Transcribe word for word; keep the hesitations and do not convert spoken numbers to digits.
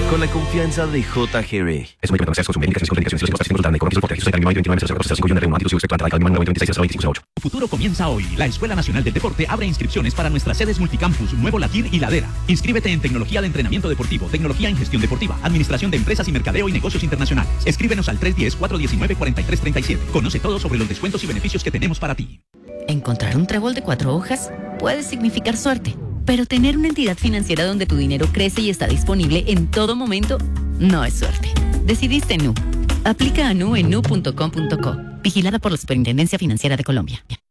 con la confianza de J G B. Es un medicamento de consumo, indicaciones contraindicaciones y los importes de con soporte. Soy veintinueve cero cero cero cinco y un reumático y respecto a noventa y seis cero veinticinco ocho. Tu futuro comienza hoy. La Escuela Nacional del Deporte abre inscripciones para nuestras sedes multicampus, Nuevo Latir y Ladera. Inscríbete en Tecnología de Entrenamiento Deportivo, Tecnología en Gestión Deportiva, Administración de Empresas y Mercadeo y Negocios Internacionales. Escríbenos al tres uno cero, cuatro uno nueve, cuatro tres tres siete. Conoce todo sobre los descuentos y beneficios que tenemos para ti. Encontrar un trébol de cuatro hojas puede significar suerte, pero tener una entidad financiera donde tu dinero crece y está disponible en todo momento no es suerte. Decidiste Nu. Aplica a Nu en nu punto com punto co. Vigilada por la Superintendencia Financiera de Colombia.